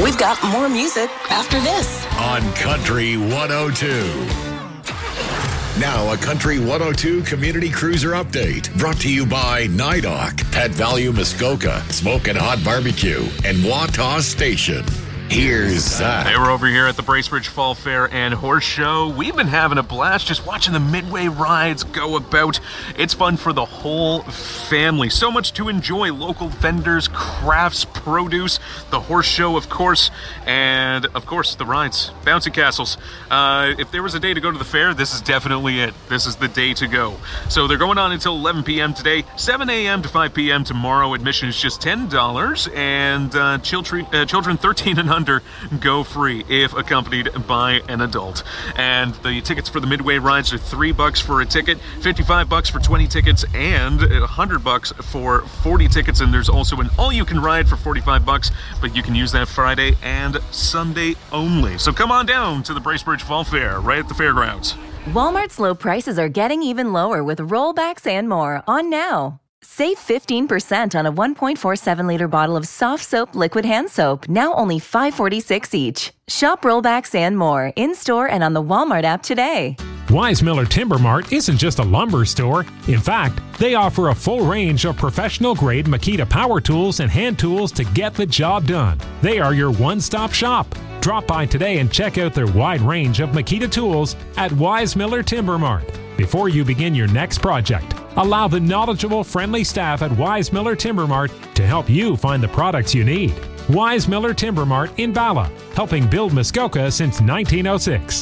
We've got more music after this on Country 102. Now, a Country 102 Community Cruiser update brought to you by NIDOC, Pet Value Muskoka, Smokin' Hot Barbecue, and Wataw Station. Here's Zach. Hey, we're over here at the Bracebridge Fall Fair and Horse Show. We've been having a blast just watching the Midway rides go about. It's fun for the whole family. So much to enjoy. Local vendors, crafts, produce, the horse show, of course, and, of course, the rides. Bouncy castles. If there was a day to go to the fair, this is definitely it. This is the day to go. So they're going on until 11 p.m. today, 7 a.m. to 5 p.m. tomorrow. Admission is just $10, and children 13 and under go free if accompanied by an adult. And the tickets for the Midway rides are $3 for a ticket, $55 for 20 tickets, and $100 for 40 tickets. And there's also an all-you-can-ride for $45, but you can use that Friday and Sunday only. So come on down to the Bracebridge Fall Fair right at the fairgrounds. Walmart's low prices are getting even lower with rollbacks and more on now. Save 15% on a 1.47-liter bottle of soft soap liquid hand soap, now only $5.46 each. Shop rollbacks and more in-store and on the Walmart app today. Wise Miller Timber Mart isn't just a lumber store. In fact, they offer a full range of professional-grade Makita power tools and hand tools to get the job done. They are your one-stop shop. Drop by today and check out their wide range of Makita tools at Wise Miller Timber Mart. Before you begin your next project, allow the knowledgeable, friendly staff at Wise Miller Timber Mart to help you find the products you need. Wise Miller Timber Mart in Bala, helping build Muskoka since 1906.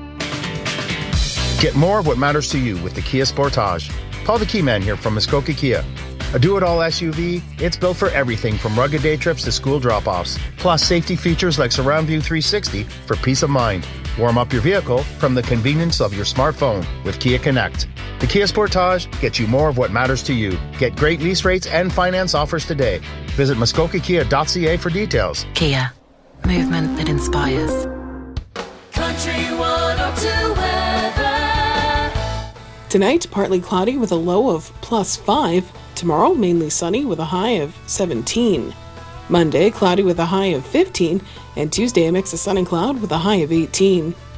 Get more of what matters to you with the Kia Sportage. Paul the Key Man here from Muskoka Kia. A do-it-all SUV, it's built for everything from rugged day trips to school drop-offs. Plus safety features like Surround View 360 for peace of mind. Warm up your vehicle from the convenience of your smartphone with Kia Connect. The Kia Sportage gets you more of what matters to you. Get great lease rates and finance offers today. Visit muskokakia.ca for details. Kia. Movement that inspires. Country 102 weather. Tonight, partly cloudy with a low of +5. Tomorrow, mainly sunny with a high of 17. Monday, cloudy with a high of 15. And Tuesday, a mix of sun and cloud with a high of 18.